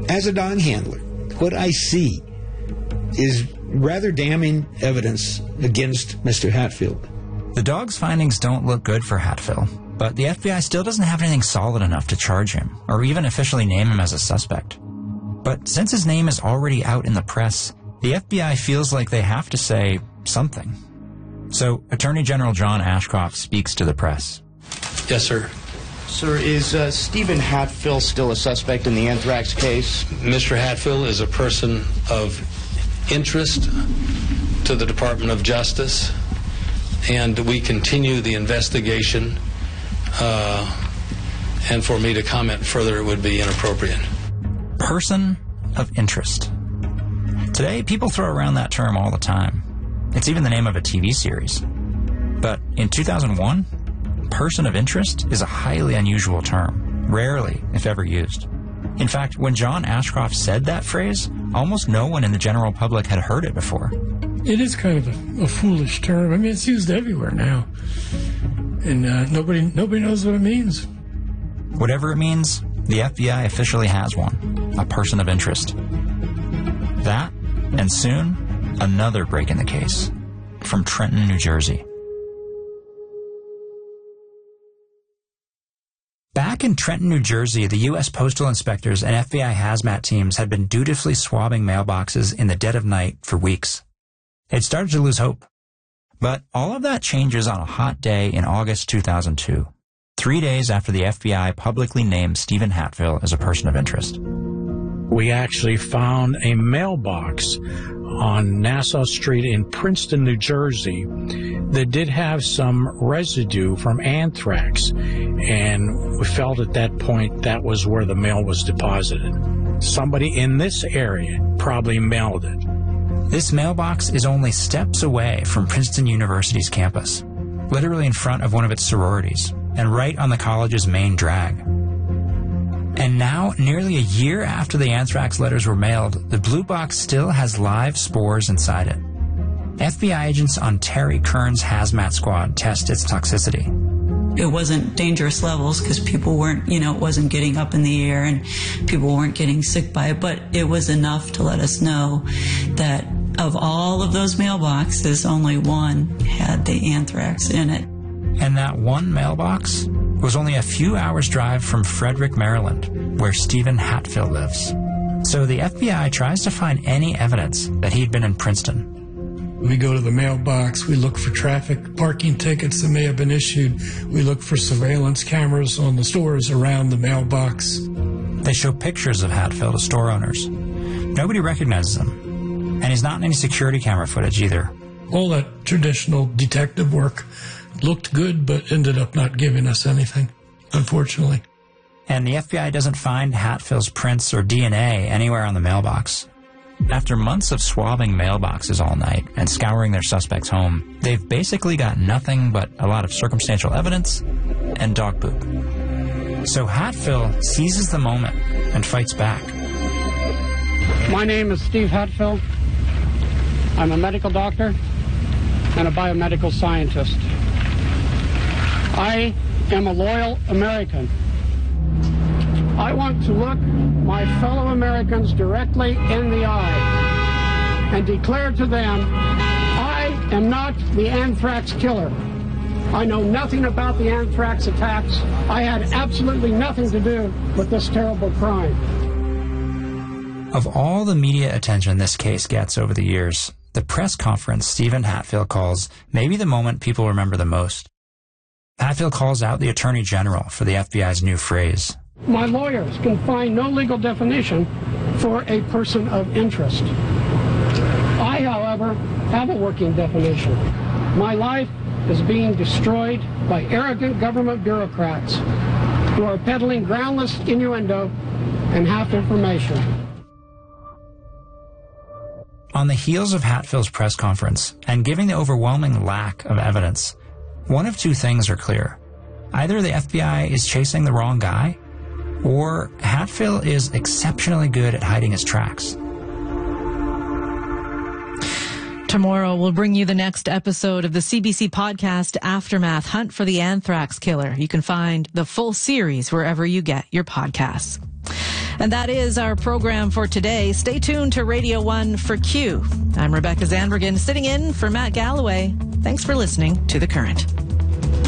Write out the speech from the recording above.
As a dog handler, what I see is rather damning evidence against Mr. Hatfield. The dog's findings don't look good for Hatfield, but the FBI still doesn't have anything solid enough to charge him, or even officially name him as a suspect. But since his name is already out in the press, the FBI feels like they have to say something. So, Attorney General John Ashcroft speaks to the press. Yes, sir. Sir, is Stephen Hatfield still a suspect in the anthrax case? Mr. Hatfield is a person of interest to the Department of Justice, and we continue the investigation, and for me to comment further would be inappropriate. Person of interest. Today, people throw around that term all the time. It's even the name of a TV series. But in 2001, person of interest is a highly unusual term, rarely, if ever, used. In fact, when John Ashcroft said that phrase, almost no one in the general public had heard it before. It is kind of a foolish term. I mean, it's used everywhere now. And nobody knows what it means. Whatever it means, the FBI officially has one, a person of interest. That, and soon, another break in the case, from Trenton, New Jersey. Back in Trenton, New Jersey, the U.S. Postal Inspectors and FBI hazmat teams had been dutifully swabbing mailboxes in the dead of night for weeks. They'd started to lose hope. But all of that changes on a hot day in August 2002, 3 days after the FBI publicly named Stephen Hatfield as a person of interest. We actually found a mailbox on Nassau Street in Princeton, New Jersey, that did have some residue from anthrax, and we felt at that point that was where the mail was deposited. Somebody in this area probably mailed it. This mailbox is only steps away from Princeton University's campus, literally in front of one of its sororities, and right on the college's main drag. And now, nearly a year after the anthrax letters were mailed, the blue box still has live spores inside it. FBI agents on Terry Kern's hazmat squad test its toxicity. It wasn't dangerous levels because people weren't, it wasn't getting up in the air and people weren't getting sick by it, but it was enough to let us know that of all of those mailboxes, only one had the anthrax in it. And that one mailbox was only a few hours' drive from Frederick, Maryland, where Stephen Hatfield lives. So the FBI tries to find any evidence that he'd been in Princeton. We go to the mailbox, we look for traffic parking tickets that may have been issued, we look for surveillance cameras on the stores around the mailbox. They show pictures of Hatfield to store owners. Nobody recognizes him, and he's not in any security camera footage either. All that traditional detective work looked good, but ended up not giving us anything, unfortunately. And the FBI doesn't find Hatfield's prints or DNA anywhere on the mailbox. After months of swabbing mailboxes all night and scouring their suspect's home, they've basically got nothing but a lot of circumstantial evidence and dog poop. So Hatfield seizes the moment and fights back. My name is Steve Hatfield. I'm a medical doctor and a biomedical scientist. I am a loyal American. I want to look my fellow Americans directly in the eye and declare to them, I am not the anthrax killer. I know nothing about the anthrax attacks. I had absolutely nothing to do with this terrible crime. Of all the media attention this case gets over the years, the press conference Stephen Hatfield calls may be the moment people remember the most. Hatfield calls out the Attorney General for the FBI's new phrase. My lawyers can find no legal definition for a person of interest. I, however, have a working definition. My life is being destroyed by arrogant government bureaucrats who are peddling groundless innuendo and half information. On the heels of Hatfield's press conference, and given the overwhelming lack of evidence, one of two things are clear. Either the FBI is chasing the wrong guy, or Hatfield is exceptionally good at hiding his tracks. Tomorrow, we'll bring you the next episode of the CBC podcast Aftermath, Hunt for the Anthrax Killer. You can find the full series wherever you get your podcasts. And that is our program for today. Stay tuned to Radio 1 for Q. I'm Rebecca Zandbergen, sitting in for Matt Galloway. Thanks for listening to The Current.